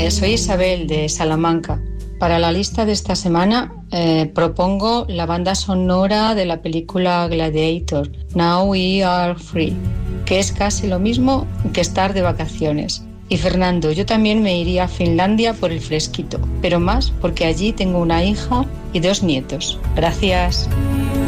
Soy Isabel de Salamanca. Para la lista de esta semana propongo la banda sonora de la película Gladiator, Now We Are Free, que es casi lo mismo que estar de vacaciones. Y Fernando, yo también me iría a Finlandia por el fresquito, pero más porque allí tengo una hija y 2 nietos. Gracias.